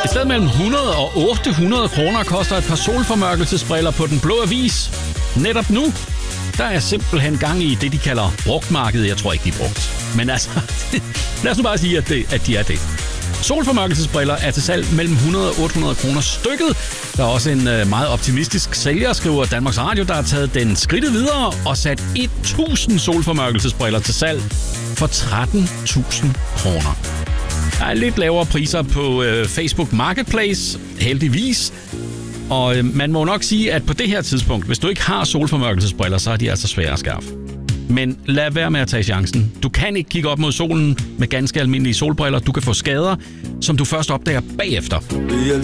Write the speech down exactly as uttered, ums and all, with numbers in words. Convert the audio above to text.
Et sted mellem hundrede og otte hundrede kroner koster et par solformørkelsesbriller på Den Blå Avis. Netop nu, der er simpelthen gang i det, de kalder brugtmarkedet. Jeg tror ikke, de er brugt. Men altså, lad os nu bare sige, at, det, at de er det. Solformørkelsesbriller er til salg mellem hundrede og otte hundrede kroner stykket. Der er også en øh, meget optimistisk sælger, skriver Danmarks Radio, der har taget den skridtet videre og sat tusind solformørkelsesbriller til salg for tretten tusind kroner. Der er lidt lavere priser på øh, Facebook Marketplace, heldigvis. Og øh, man må nok sige, at på det her tidspunkt, hvis du ikke har solformørkelsesbriller, så er de altså svære at skaffe. Men lad være med at tage chancen. Du kan ikke kigge op mod solen med ganske almindelige solbriller. Du kan få skader, som du først opdager bagefter.